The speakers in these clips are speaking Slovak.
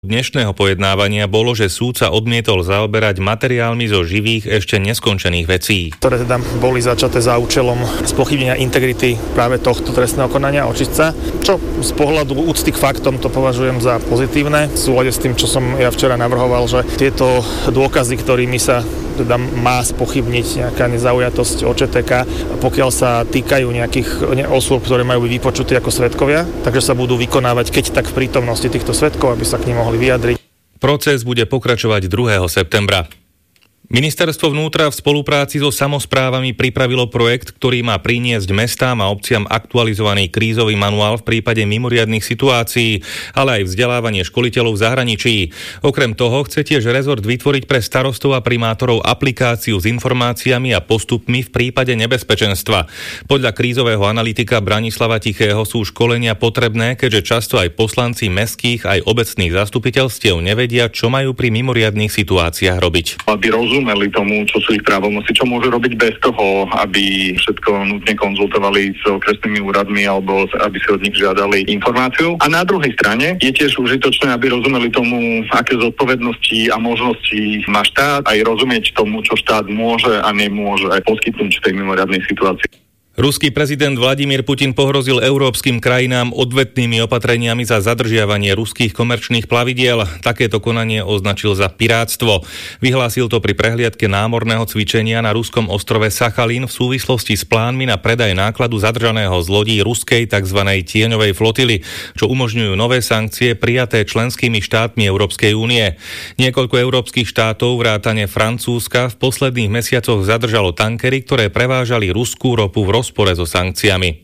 dnešného pojednávania bolo, že súd sa odmietol zaoberať materiálmi zo živých ešte neskončených vecí. Ktoré teda boli začaté za účelom spochybnenia integrity práve tohto trestného konania očistca, čo z pohľadu úcty k faktom to považujem za pozitívne. V súlade s tým, čo som ja včera navrhoval, že tieto dôkazy, ktorými sa teda má spochybniť nejaká nezaujatosť OČTK, pokiaľ sa týkajú nejakých osôb, ktoré majú byť vypočuté ako svedkovia, takže sa budú vykonávať keď tak v prítomnosti týchto svedkov, aby sa k nim mohli vyjadriť. Proces bude pokračovať 2. septembra. Ministerstvo vnútra v spolupráci so samosprávami pripravilo projekt, ktorý má priniesť mestám a obciam aktualizovaný krízový manuál v prípade mimoriadnych situácií, ale aj vzdelávanie školiteľov v zahraničí. Okrem toho chce tiež rezort vytvoriť pre starostov a primátorov aplikáciu s informáciami a postupmi v prípade nebezpečenstva. Podľa krízového analytika Branislava Tichého sú školenia potrebné, keďže často aj poslanci mestských aj obecných zastupiteľstiev nevedia, čo majú pri mimoriadnych situáciách robiť. Rozumeli tomu, čo sú ich právomoci, čo môžu robiť bez toho, aby všetko nutne konzultovali s okresnými úradmi alebo aby si od nich žiadali informáciu. A na druhej strane je tiež užitočné, aby rozumeli tomu, aké zodpovednosti a možnosti má štát, aj rozumieť tomu, čo štát môže a nemôže poskytnúť v tej mimoriadnej situácii. Ruský prezident Vladimír Putin pohrozil európskym krajinám odvetnými opatreniami za zadržiavanie ruských komerčných plavidiel. Takéto konanie označil za pirátstvo. Vyhlásil to pri prehliadke námorného cvičenia na ruskom ostrove Sachalín v súvislosti s plánmi na predaj nákladu zadržaného z lodí ruskej tzv. Tieňovej flotily, čo umožňujú nové sankcie prijaté členskými štátmi Európskej únie. Niekoľko európskych štátov vrátane Francúzska v posledných mesiacoch zadržalo tankery, ktoré prevážali ruskú ropu v rozpore so sankciami.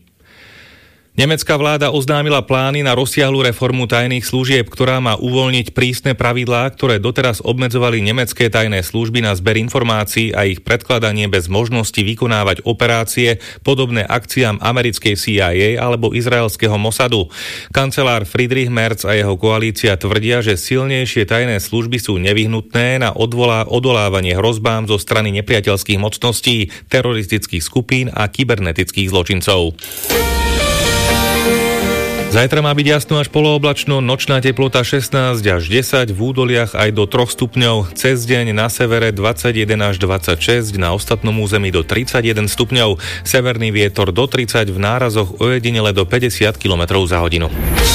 Nemecká vláda oznámila plány na rozsiahlu reformu tajných služieb, ktorá má uvoľniť prísne pravidlá, ktoré doteraz obmedzovali nemecké tajné služby na zber informácií a ich predkladanie bez možnosti vykonávať operácie podobné akciám americkej CIA alebo izraelského Mossadu. Kancelár Friedrich Merz a jeho koalícia tvrdia, že silnejšie tajné služby sú nevyhnutné na odolávanie hrozbám zo strany nepriateľských mocností, teroristických skupín a kybernetických zločincov. Zajtra má byť jasno až polooblačno, nočná teplota 16 až 10, v údoliach aj do 3 stupňov, cez deň na severe 21 až 26, na ostatnom území do 31 stupňov, severný vietor do 30, v nárazoch ojedinele do 50 km za hodinu.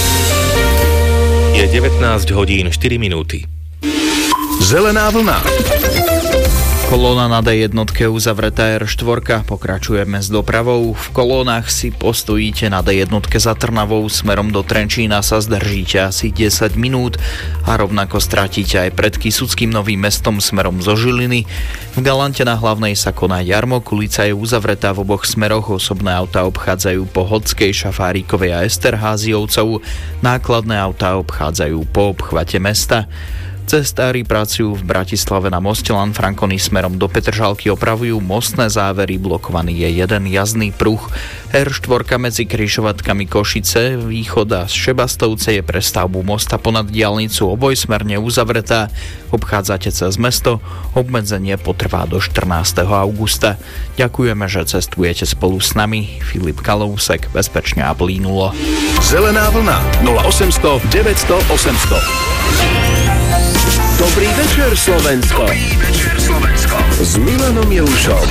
Je 19 hodín 4 minúty. Zelená vlna. Kolóna na D1 uzavretá R4, pokračujeme s dopravou. V kolónach si postojíte na D1 za Trnavou, smerom do Trenčína sa zdržíte asi 10 minút a rovnako stratíte aj pred Kysuckým Novým Mestom smerom zo Žiliny. V Galante na Hlavnej sa koná jarmok, ulica je uzavretá v oboch smeroch, osobné autá obchádzajú po Hodskej, Šafárikovej a Esterháziovcov, nákladné autá obchádzajú po obchvate mesta. Cestári pracujú v Bratislave na moste Lanfranconi smerom do Petržalky, opravujú mostné závery, blokovaný je jeden jazdný pruh. R4 medzi križovatkami Košice, východ a Šebastovce je pre stavbu mosta ponad diaľnicu obojsmerne uzavretá. Obchádzate cez mesto, obmedzenie potrvá do 14. augusta. Ďakujeme, že cestujete spolu s nami. Filip Kalousek, bezpečne a plínulo. Zelená vlna 0800 900 800. Dobrý večer, Slovensko. Dobrý večer, Slovensko. S Milanom Jelušom.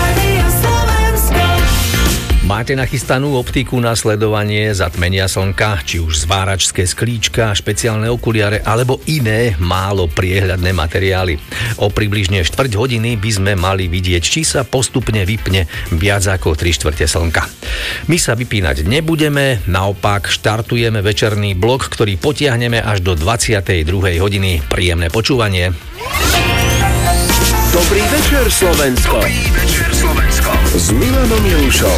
Máte nachystanú optiku na sledovanie zatmenia slnka, či už zváračské sklíčka, špeciálne okuliare alebo iné málo priehľadné materiály. O približne 4 hodiny by sme mali vidieť, či sa postupne vypne viac ako 3/4 slnka. My sa vypínať nebudeme, naopak štartujeme večerný blok, ktorý potiahneme až do 22. hodiny. Príjemné počúvanie. Dobrý večer, Slovensko. Dobrý večer, Slovensko. S Milanom Jelušom.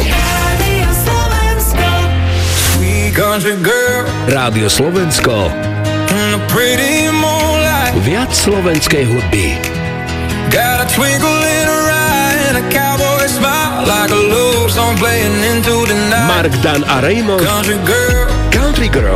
Rádio Slovensko. Viac slovenskej hudby. Mark Dan a Raymond. Country Girl.